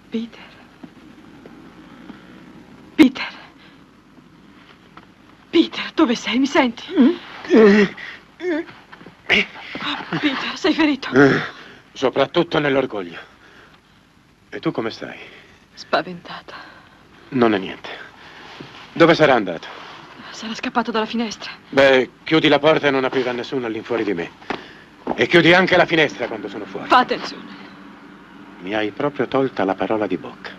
Peter. Peter. Peter, dove sei? Mi senti? Peter, sei ferito? Soprattutto nell'orgoglio. E tu come stai? Spaventata. Non è niente. Dove sarà andato? Sarà scappato dalla finestra. Beh, chiudi la porta e non aprire a nessuno all'infuori di me. E chiudi anche la finestra quando sono fuori. Fa attenzione. Mi hai proprio tolta la parola di bocca.